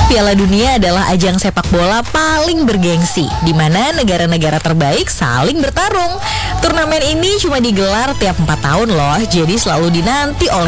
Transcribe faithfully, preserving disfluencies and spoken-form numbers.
Piala Dunia adalah ajang sepak bola paling bergengsi, di mana negara-negara terbaik saling bertarung. Turnamen ini cuma digelar tiap empat tahun loh, jadi selalu dinanti oleh